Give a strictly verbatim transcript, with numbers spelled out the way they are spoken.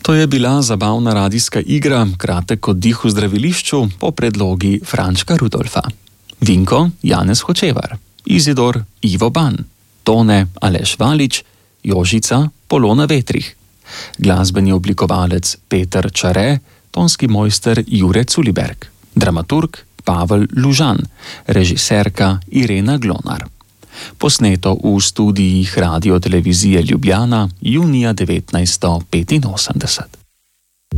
To je bila zabavna radijska igra, kratek oddih v zdravilišču po predlogi Frančka Rudolfa. Vinko Janez Hočevar, Izidor Ivo Ban, Tone Aleš Valič, Jožica Polona Vetrih, glasbeni oblikovalec Peter Čare, tonski mojster Jure Culiberg, dramaturg Pavel Lužan, režiserka Irena Glonar. Posneto v studijih Radio Televizije Ljubljana junija devetnajststo petinosemdeset.